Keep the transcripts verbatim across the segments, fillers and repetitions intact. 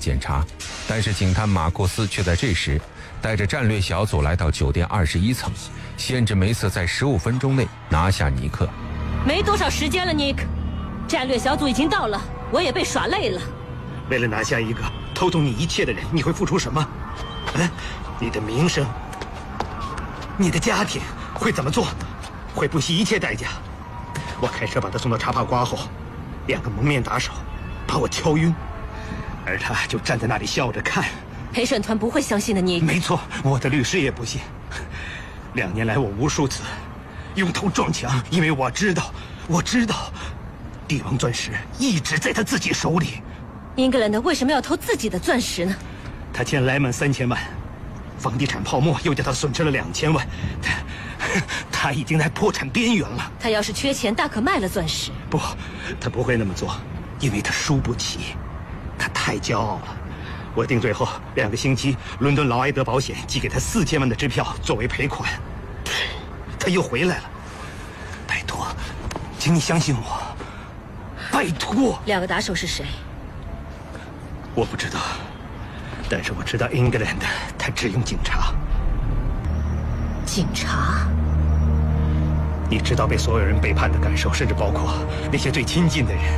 检查，但是警探马库斯却在这时带着战略小组来到酒店二十一层，限制梅瑟在十五分钟内拿下尼克。 没多少时间了，尼克，战略小组已经到了，我也被耍累了。 为了拿下一个偷走你一切的人，你会付出什么？嗯，你的名声，你的家庭，会怎么做？会不惜一切代价。我开车把他送到茶帕瓜后，两个蒙面打手把我敲晕，而他就站在那里笑着看。 陪审团不会相信的，尼克。 没错，我的律师也不信。两年来，我无数次用头撞墙，因为我知道，我知道，帝王钻石一直在他自己手里。 英格兰的为什么要偷自己的钻石呢？ 他欠莱曼三千万，房地产泡沫又叫他损失了两千万，他他已经在破产边缘了。 他要是缺钱，大可卖了钻石。 不，他不会那么做，因为他输不起，他太骄傲了。我定罪后两个星期，伦敦劳埃德保险寄给他四千万的支票作为赔款，他又回来了。拜托，请你相信我，拜托。 两个打手是谁？ 我不知道，但是我知道英格兰的他只用警察。 警察？ 你知道被所有人背叛的感受，甚至包括那些最亲近的人。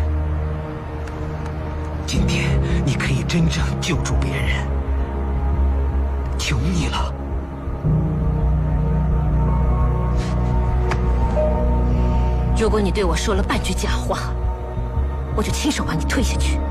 今天你可以真正救助别人，求你了。 如果你对我说了半句假话，我就亲手把你推下去。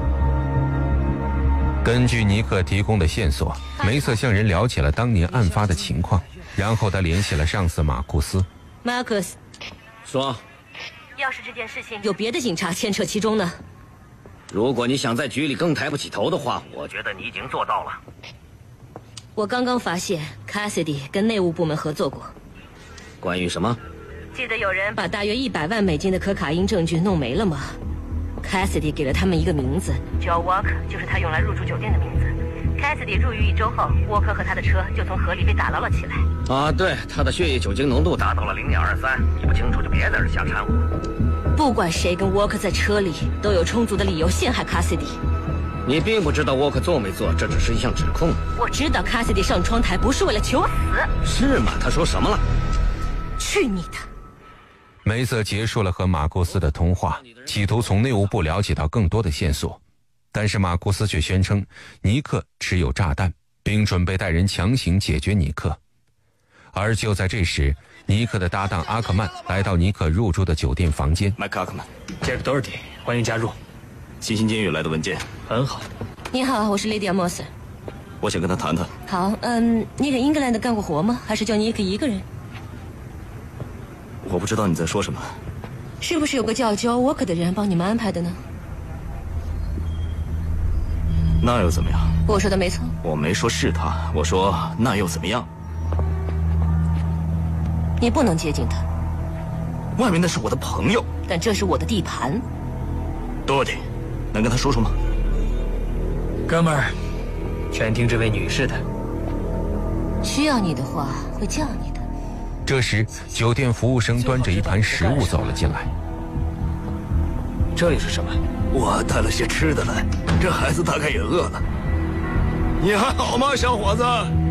根据尼克提供的线索，梅瑟向人聊起了当年案发的情况，然后他联系了上司马库斯。 马克斯， 说， 要是这件事情有别的警察牵扯其中呢？ 如果你想在局里更抬不起头的话，我觉得你已经做到了。 我刚刚发现 Cassidy 跟内务部门合作过。 关于什么？ 记得有人把大约一百万美金的可卡因证据弄没了吗？ Cassidy 给了他们一个名字 ，Joe Walker， 就是他用来入住酒店的名字。Cassidy 入狱一周后，沃克和他的车就从河里被打捞了起来。 啊，对，他的血液酒精浓度达到了零点二三，你不清楚就别在这瞎掺和。 不管谁跟沃克在车里，都有充足的理由陷害 Cassidy。 你并不知道沃克做没做，这只是一项指控。 我知道 Cassidy 上窗台不是为了求死。 是吗？他说什么了？ 去你的！ 梅瑟结束了和马库斯的通话，企图从内务部了解到更多的线索，但是马库斯却宣称尼克持有炸弹，并准备带人强行解决尼克。而就在这时，尼克的搭档阿克曼来到尼克入住的酒店房间。 麦克阿克曼， 杰克多尔蒂，欢迎加入。 新兴监狱来的文件很好。 你好，我是 Lydia Moss。 我想跟他谈谈。 好，嗯，你给英格兰的干过活吗？还是就尼克一个人？ 我不知道你在说什么。 是不是有个叫 Joe Walker 的人帮你们安排的呢？ 那又怎么样？ 我说的没错。 我没说是他，我说那又怎么样？ 你不能接近他。 外面那是我的朋友， 但这是我的地盘。 多迪，能跟他说说吗？ 哥们儿，全听这位女士的。 需要你的话，会叫你的。 这时，酒店服务生端着一盘食物走了进来。 这里是什么？ 我带了些吃的来，这孩子大概也饿了。你还好吗，小伙子？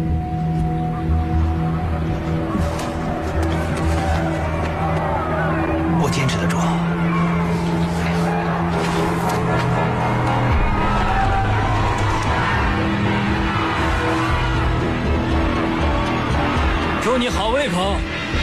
我坚持得住。 祝你好胃口。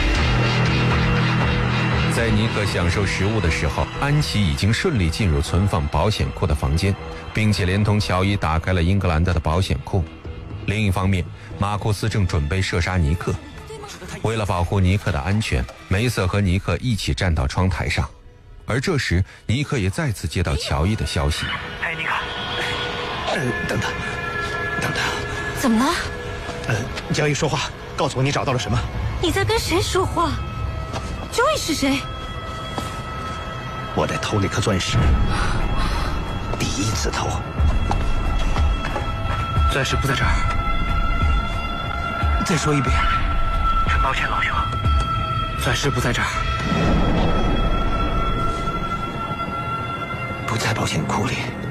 在尼克享受食物的时候，安琪已经顺利进入存放保险库的房间，并且连同乔伊打开了英格兰德的保险库。另一方面，马库斯正准备射杀尼克。为了保护尼克的安全，梅瑟和尼克一起站到窗台上。而这时，尼克也再次接到乔伊的消息。 哎，尼克，呃，等等，等等， 怎么了？ 呃，乔伊说话，告诉我你找到了什么？ 你在跟谁说话 ？Joey 是谁？ 我在偷那颗钻石，第一次偷。钻石不在这儿。再说一遍。真抱歉，老兄。钻石不在这儿，不在保险库里。